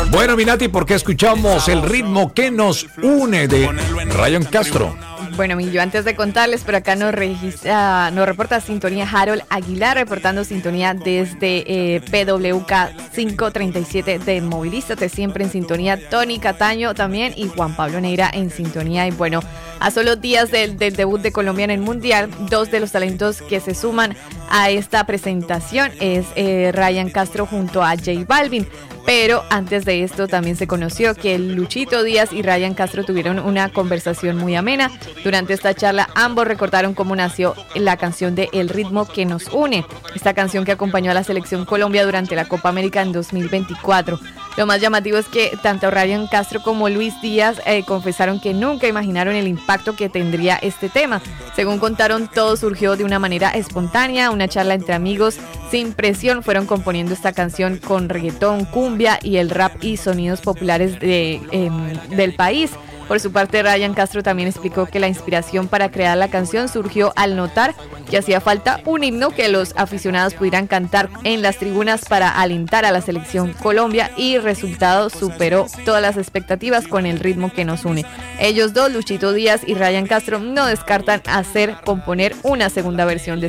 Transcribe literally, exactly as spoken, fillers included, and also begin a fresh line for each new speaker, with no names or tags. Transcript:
Bueno, Minati, ¿por qué escuchamos el ritmo que nos une de Ryan Castro?
Bueno, yo antes de contarles, por acá nos registra, nos reporta sintonía Harold Aguilar, reportando sintonía desde eh, P W K quinientos treinta y siete de Movilízate, siempre en sintonía. Tony Cataño también y Juan Pablo Neira en sintonía. Y bueno, a solo días del, del debut de Colombia en el Mundial, dos de los talentos que se suman a esta presentación es eh, Ryan Castro junto a J Balvin. Pero antes de esto también se conoció que Luchito Díaz y Ryan Castro tuvieron una conversación muy amena. Durante esta charla ambos recordaron cómo nació la canción de El ritmo que nos une, esta canción que acompañó a la selección Colombia durante la Copa América en dos mil veinticuatro. Lo más llamativo es que tanto Ryan Castro como Luis Díaz eh, confesaron que nunca imaginaron el impacto que tendría este tema. Según contaron, todo surgió de una manera espontánea, una charla entre amigos sin presión. Fueron componiendo esta canción con reggaetón, cumbia y el rap y sonidos populares de, eh, del país. Por su parte, Ryan Castro también explicó que la inspiración para crear la canción surgió al notar que hacía falta un himno que los aficionados pudieran cantar en las tribunas para alentar a la selección Colombia, y el resultado superó todas las expectativas con El ritmo que nos une. Ellos dos, Luchito Díaz y Ryan Castro, no descartan hacer componer una segunda versión de